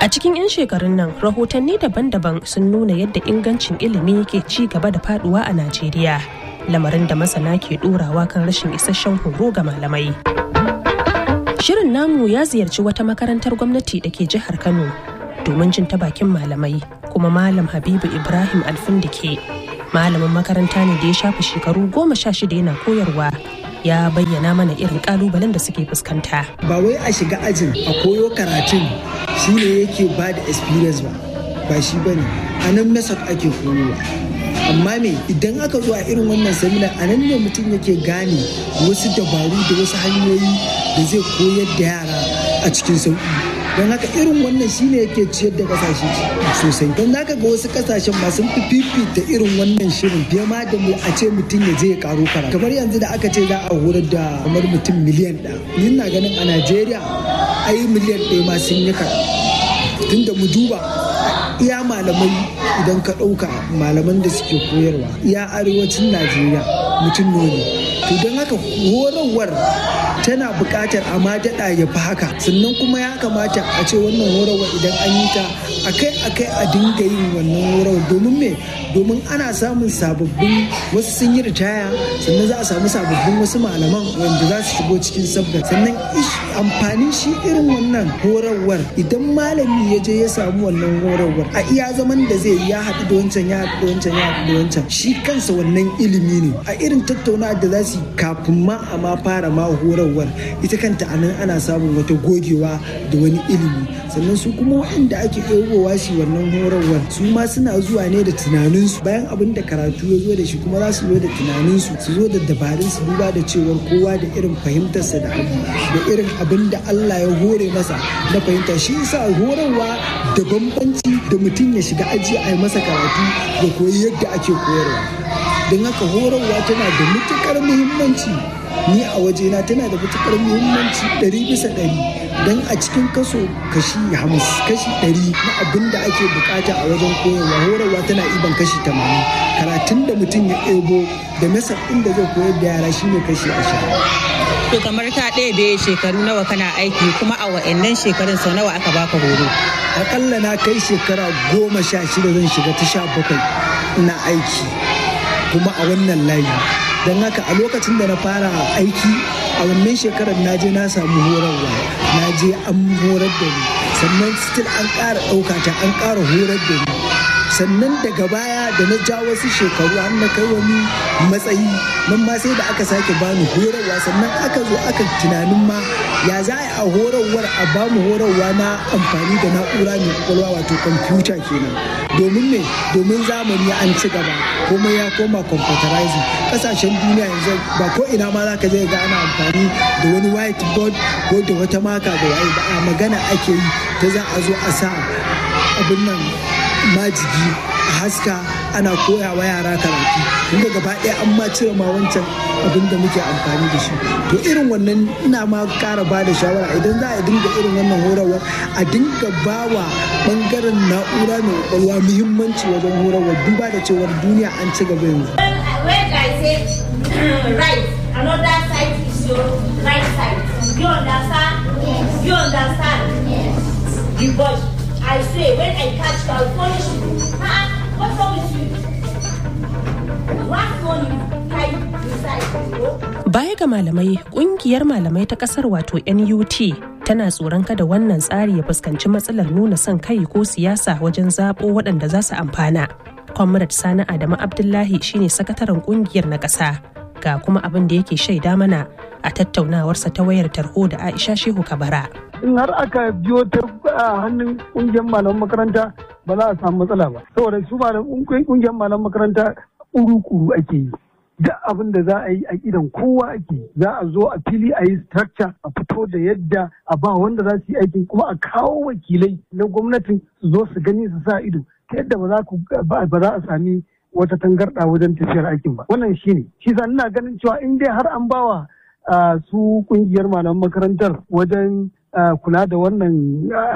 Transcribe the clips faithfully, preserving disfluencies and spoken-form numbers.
A cikin 'yan shekarun nan, rahotanni daban-daban sun nuna yadda ingancin ilimi ke ci gaba da faduwa a Najeriya, lamarin da masana ke ɗorawa kan rashin isasshen horo ga malamai. Shirin namu ya ziyarci wata makarantar gwamnati da ke jihar Kano domin jin ta bakin malamai, kuma Malam Habibu Ibrahim Alfindike, malamin makaranta ne da ya shafi shekaru goma sha shida yana koyarwa, ya bayyana mana irin kalubalen da suke fuskanta. Ba wai a shiga ajin a koyo karatun shi ne yake ba da experience ba, ba shi ba ne, a nan method ake koyowa. Amma me idan aka zo a irin wannan seminar a nan ne mutum yake gane wasu dabaru da wasu hanyoyi da zai koyar da yara a cikin sauƙi. Don haka irin wannan shine yake ciyar da kasashe sosai. Don haka ga wasu kasashen masu fifita irin wannan shirin fiye ma da a ce mutum ya je ya karo kara. Kamar yanzu da aka ce za a horar da kamar mutum miliyan ɗaya. Ni na ganin a Najeriya ai miliyan ɗaya ma sun yi kara. Tunda mu duba iya malamai idan ka ɗauka malaman da suke koyarwa iya arewacin Najeriya mutum ne. To don haka horarwar tana buƙatar a ma daɗa ya fi haka, sannan kuma ya kamata a ce wannan horarwa idan an yi ta akai-akai a dinga yin wannan horarwa. Domin me domin ana samun sababbin wasu sun yi ritaya, sannan za a samu sababbin wasu malaman wanda za su shigo cikin sabga. Sannan amfanin shi irin wannan horarwar idan malami ya je ya samu wannan horarwar a iya zaman da zai ya haɗu da wancan ya haɗu da wancan ya haɗu da wancan shi kansa wannan ilimi ne. A irin tattaunawa da za su kafin ma a ma fara ma horarwar ita kanta anan ana samun wata gogewa da wani ilimi. Sannan su kuma waɗanda ake ɗaukowa shi wannan horarwar su ma suna zuwa ne da tunaninsu, bayan abin da karatu ya zo da shi kuma za su zo da tunaninsu, su zo da dabarun su, duba da cewar kowa da irin fahimtarsa da abu da irin abin da Allah ya hore masa na fahimta. Shi yasa horarwa da bambanci da mutum ya shiga aji a yi masa karatu da koyi yadda ake koyarwa. Don haka horarwa tana da matuƙar muhimmanci, ni a wajena tana da matuƙar muhimmanci ɗari bisa ɗari. Don a cikin kaso kashi hamis kashi ɗari na abin da ake bukata a wajen koyarwa horarwa tana iban kashi tamanin. Karatun da mutum ya ɗebo da nasar ɗin da zai koyar da yara shine kashi ashirin. To kamar ka ɗebe shekaru nawa kana aiki, kuma a wa'annan shekarun sau nawa aka baka horo? Akalla na kai shekara goma sha shida zan shiga ta sha bakwai ina aiki kuma a wannan layi. Don haka a lokacin da na fara aiki a wannan shekarar na je na samu horarwa, na je an horar da ni, sannan still an ƙara ɗauka ta an ƙara horar da ni. Sannan daga baya da na ja wasu shekaru an na kai wani matsayi nan ma sai da aka sake bani horarwa, sannan aka zo aka tunanin ma ya za a horarwar a bamu horarwa na amfani da na'ura mai kwakwalwa wato kwamfuta kenan. Domin me domin zamani an ci gaba kuma ya koma computerizing. Kasashen duniya yanzu ba ko ina ma za ka je ga ana amfani da wani whiteboard ko da wata maka da waye ba, a magana ake yi ta za a zo a sa abin nan majigi a haska ana koya wa yara karatu. Inda gaba ɗaya an ma cire ma wancan abin da muke amfani da shi. To irin wannan ina ma ƙara ba da shawara idan za a dinga irin wannan horarwa a dinga ba wa ɓangaren na'ura mai ƙwaƙwalwa muhimmanci wajen horarwa, duba da cewar duniya an ci gaba yanzu. When I say right, another side is your right side. You understand? You understand? Yes. The boy. I say when I catch you, I'll punish you. Huh? What's wrong with you? What's wrong with you? Baya ga malamai, ƙungiyar malamai ta ƙasar wato N U T tana tsoron kada wannan tsari ya fuskanci matsalar nuna son kai ko siyasa wajen zaɓo waɗanda za su amfana. Comrade Sani Adamu Abdullahi shine sakataren ƙungiyar na ƙasa, ga kuma abin da yake shaida mana a tattaunawarsa ta wayar tarho da Aisha Shehu Kabara. In har aka biyo ta hannun kungiyar malaman makaranta ba za a samu matsala ba, saboda su kungiyar malaman makaranta kuru-kuru ake yi. Duk abin da za a yi a idan kowa ake, za a zo a fili a yi structure a fito da yadda a ba wanda za su yi aikin, kuma a kawo wakilai na gwamnatin su zo su gani su sa ido ta yadda ba za a sami wata tangarɗa wajen tafiyar aikin ba. Wannan shi ne shi sa ina ganin cewa in dai har an bawa su kungiyar malaman makarantar wajen kula da wannan abin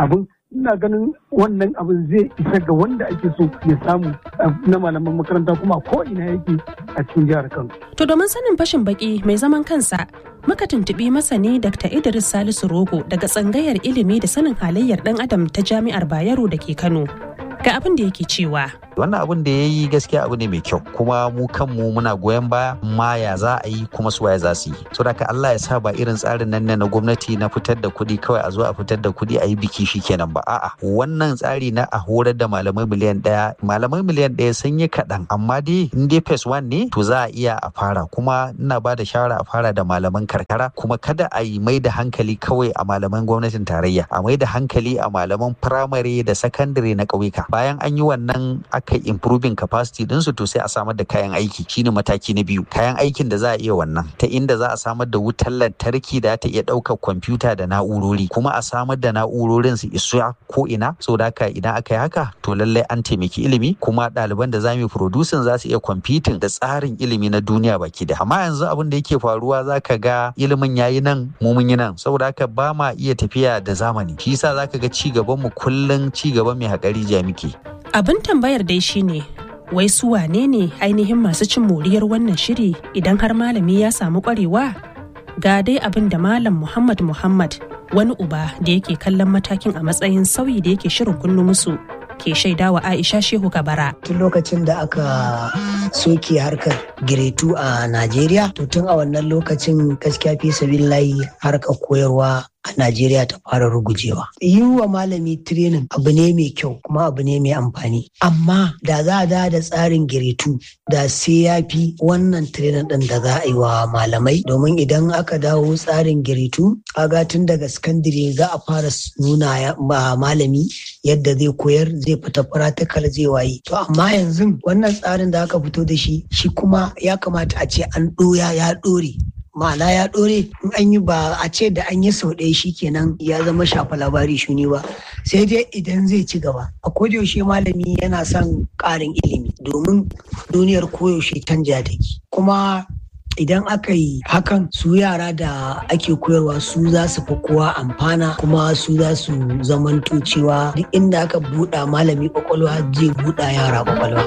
ina ganin wannan abin zai isa ga wanda ake so ya samu na malaman makaranta kuma ko ina yake a cikin jihar Kano. To domin sanin fashin baki mai zaman kansa muka tuntuɓi masani Dakta Idris Salisu Rogo daga tsangayar ilimi da sanin halayyar ɗan adam ta Jami'ar Bayero da ke Kano. Ga abin da yake cewa. Wannan abin da ya yi gaskiya abu ne mai kyau kuma mu kanmu muna goyon baya ma ya za a yi kuma su waye za su yi. So da Allah ya sa ba irin tsarin nan ne na gwamnati na fitar da kuɗi kawai a zo a fitar da kuɗi a yi biki shi kenan ba. A'a wannan tsari na a horar da malamai miliyan ɗaya malamai miliyan ɗaya sun yi kaɗan amma dai in dai phase one ne to za a iya a fara kuma ina ba da shawara a fara da malaman karkara kuma kada a yi mai da hankali kawai a malaman gwamnatin tarayya a mai da hankali a malaman firamare da sakandare na ƙauyuka. Bayan an yi wannan aka yi improving capacity ɗinsu to sai a samar da kayan aiki shine mataki na biyu kayan aikin da za a iya wannan ta inda za a samar da wutar lantarki da ta iya ɗaukar kwamfuta da na'urori kuma a samar da na'urorin su isa ko ina so da haka idan aka yi haka to lallai an taimaki ilimi kuma ɗaliban da za mu yi producing za su iya competing da tsarin ilimi na duniya baki da amma yanzu abin da yake faruwa za ka ga ilimin yayi nan mu mun yi nan saboda haka ba ma iya tafiya da zamani shi yasa za ka ga ci gaban mu kullum ci gaban mai haƙari jami'i. Abin tambayar dai shine wai su wane ne ainihin masu cin moriyar wannan shiri idan har malami ya samu kwarewa? Ga dai abin da Malam Muhammad Muhammad wani uba da yake kallon matakin a matsayin sauyi da yake shirin kunnu musu ke shaidawa Aisha Shehu Kabara. Tun lokacin da aka soke harkar giretu a Najeriya, to tun a wannan lokacin gaskiya fi sabilillahi harkar koyarwa a Najeriya ta fara rugujewa. Yi wa malami training abu ne mai kyau kuma abu ne mai amfani. Amma da za a da da tsarin giretu da sai ya fi wannan training ɗin da za a yi wa malamai. Domin idan aka dawo tsarin giretu, kaga tun daga sakandire za a fara nuna malami yadda zai koyar zai fita practical zai wayi. To amma yanzu wannan tsarin da aka fito da shi, shi kuma ya kamata a ce an ɗoya ya ɗore. Ma'ana ya ɗore in an yi ba a ce da an yi sau ɗaya shi kenan ya zama shafa labari shuni ba sai dai idan zai ci gaba a kodayaushe malami yana son ƙarin ilimi domin duniyar koyaushe canja take kuma idan aka yi hakan su yara da ake koyarwa su za su fi kowa amfana kuma su za su zamanto cewa duk inda aka buɗa malami kwakwalwa zai buɗa yara kwakwalwa.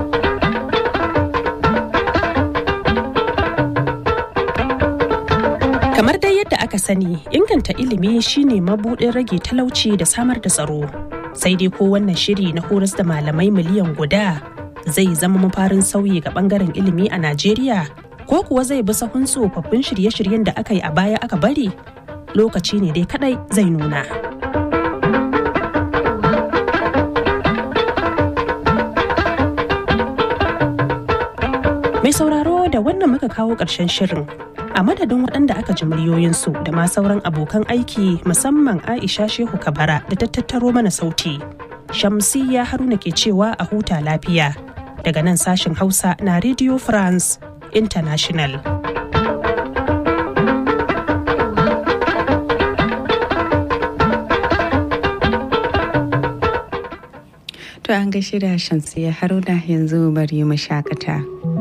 Kamar dai yadda aka sani, inganta ilimi shine mabuɗin rage talauci da samar da tsaro. Sai dai ko wannan shiri na horas da malamai miliyan guda zai zama mafarin sauyi ga bangaren ilimi a Najeriya, ko kuwa zai bi sahun tsofaffin shirye-shiryen da aka yi a baya aka bari? Lokaci ne dai kadai zai nuna. Mai sauraro da wannan muka kawo ƙarshen shirin. A madadin waɗanda aka ji muryoyinsu da ma sauran abokan aiki musamman Aisha Shehu Kabara da ta tattaro mana sauti. Shamsiyya Haruna ke cewa a huta lafiya daga nan sashen Hausa na Radio France International. To an gaishe da Shamsiyya Haruna yanzu bari mu shakata.